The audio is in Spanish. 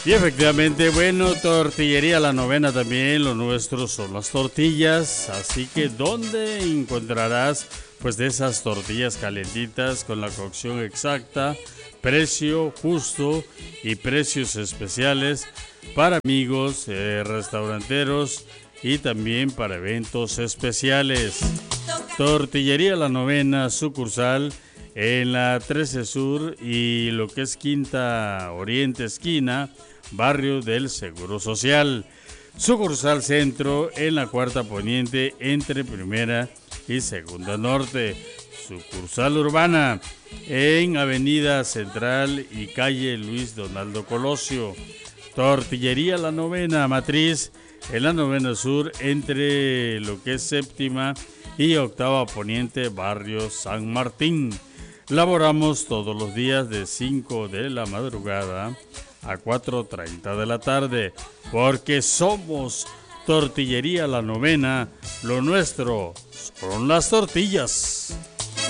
Y efectivamente, bueno, Tortillería La Novena también, lo nuestro son las tortillas, así que ¿dónde encontrarás pues de esas tortillas calentitas con la cocción exacta, precio justo y precios especiales para amigos, restauranteros y también para eventos especiales? Tortillería La Novena, sucursal en la 13 Sur y lo que es Quinta Oriente Esquina, barrio del Seguro Social. Sucursal Centro en la Cuarta Poniente entre Primera y Segunda Norte. Sucursal Urbana en Avenida Central y calle Luis Donaldo Colosio. Tortillería La Novena, matriz en la Novena Sur entre lo que es Séptima y Octava Poniente, barrio San Martín. Laboramos todos los días de 5 de la madrugada a 4:30 de la tarde, porque somos Tortillería La Novena, lo nuestro son las tortillas.